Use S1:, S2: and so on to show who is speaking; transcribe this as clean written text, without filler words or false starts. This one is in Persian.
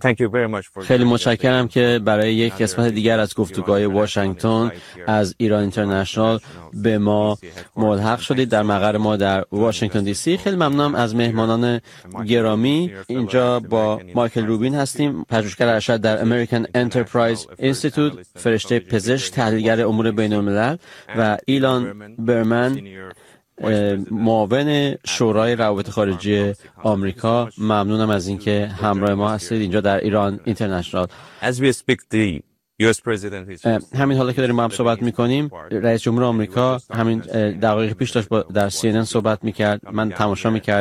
S1: خیلی متشکرم که برای یک قسمت دیگر از گفتگوهای واشنگتن از ایران اینترنشنال به ما ملحق شدید در مقر ما در واشنگتن دی سی. خیلی ممنونم از مهمانان گرامی. اینجا با مایکل روبین هستیم، پژوهشگر ارشد در امریکن انترپرایز اینستیتوت، فرشته پزشک، تحلیلگر امور بین الملل، و ایلان برمن، معاون شورای روابط خارجی آمریکا. ممنونم از اینکه همراه ما هستید اینجا در ایران اینترنشنال. همین حالا که داریم با هم صحبت میکنیم، رئیس جمهور آمریکا همین دقایق پیش داشت در CNN صحبت میکرد. من تماشا میکردم.